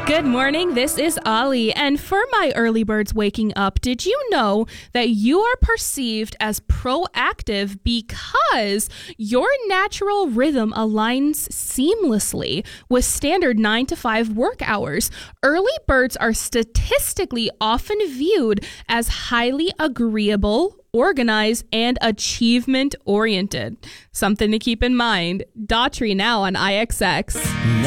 Good morning, this is Ollie, and for my early birds waking up, did you know that you are perceived as proactive because your natural rhythm aligns seamlessly with standard 9 to 5 work hours? Early birds are statistically often viewed as highly agreeable, organized, and achievement-oriented. Something to keep in mind. Daughtry now on IXX.